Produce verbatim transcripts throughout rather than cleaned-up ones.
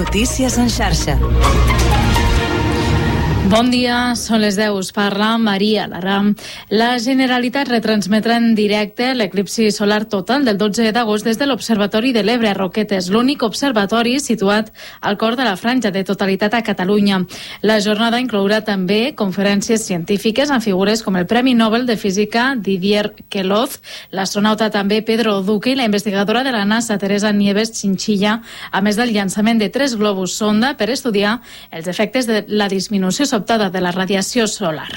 Notícies en xarxa. Bon dia, són les deu, us parla Maria Lara. La Generalitat retransmetrà en directe l'eclipsi solar total del dotze d'agost des de l'Observatori de l'Ebre a Roquetes, l'únic observatori situat al cor de la franja de totalitat a Catalunya. La jornada inclourà també conferències científiques amb figures com el Premi Nobel de Física Didier Queloz, l'astronauta també Pedro Duque i la investigadora de la NASA Teresa Nieves Chinchilla, a més del llançament de tres globus sonda per estudiar els efectes de la disminució sobtada de la radiació solar.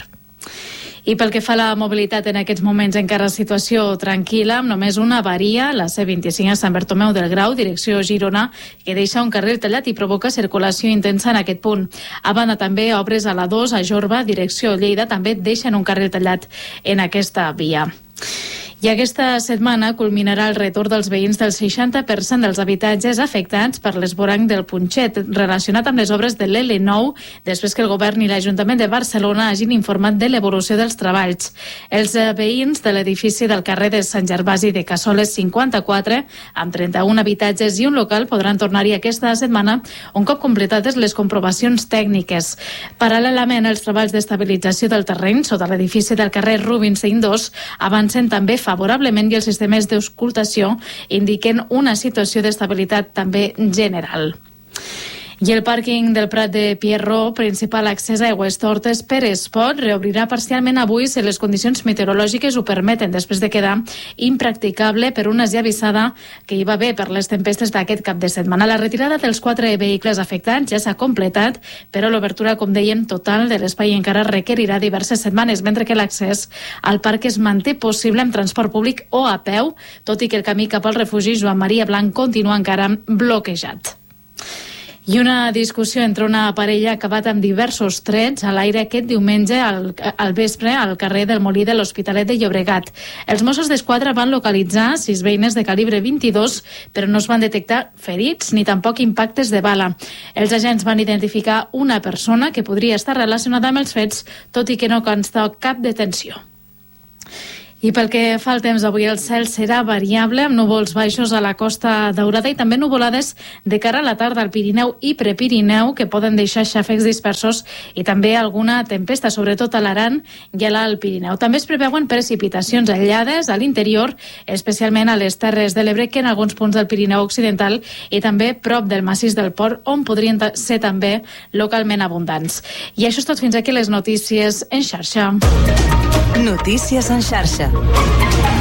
I pel que fa a la mobilitat, en aquests moments encara situació tranquil·la, amb només una avaria, la C vint-i-cinc a Sant Bartomeu del Grau, direcció Girona, que deixa un carril tallat i provoca circulació intensa en aquest punt. A banda també obres a la dos a Jorba, direcció Lleida, també deixen un carril tallat en aquesta via. I aquesta setmana culminarà el retorn dels veïns del seixanta per cent dels habitatges afectats per l'esvoranc del Punxet, relacionat amb les obres de l'L nou, després que el govern i l'Ajuntament de Barcelona hagin informat de l'evolució dels treballs. Els veïns de l'edifici del carrer de Sant Gervasi de Cassoles cinquanta-quatre, amb trenta-un habitatges i un local, podran tornar-hi aquesta setmana un cop completades les comprovacions tècniques. Paral·lelament, els treballs d'estabilització del terreny sota l'edifici del carrer Rubinstein dos avancen també favorablement i els sistemes d'auscultació indiquen una situació d'estabilitat també general. I el pàrquing del Prat de Pierrot, principal accés a Aigüestortes per Espot, reobrirà parcialment avui si les condicions meteorològiques ho permeten, després de quedar impracticable per una esllavissada que hi va haver per les tempestes d'aquest cap de setmana. La retirada dels quatre vehicles afectats ja s'ha completat, però l'obertura, com dèiem, total de l'espai encara requerirà diverses setmanes, mentre que l'accés al parc es manté possible amb transport públic o a peu, tot i que el camí cap al refugi Joan Maria Blanc continua encara bloquejat. I una discussió entre una parella ha acabat amb diversos trets a l'aire aquest diumenge al, al vespre al carrer del Molí de l'Hospitalet de Llobregat. Els Mossos d'Esquadra van localitzar sis beines de calibre vint-i-dos, però no es van detectar ferits ni tampoc impactes de bala. Els agents van identificar una persona que podria estar relacionada amb els fets, tot i que no consta cap detenció. I pel que fa al temps, avui el cel serà variable, amb núvols baixos a la Costa Daurada i també nuvolades de cara a la tarda al Pirineu i Prepirineu, que poden deixar xàfecs dispersos i també alguna tempesta, sobretot a l'Aran i a l'Alt Pirineu. També es preveuen precipitacions aïllades a l'interior, especialment a les Terres de l'Ebre, que en alguns punts del Pirineu Occidental i també prop del massís del Port, on podrien ser també localment abundants. I això és tot, fins aquí les notícies en xarxa. Notícies en xarxa.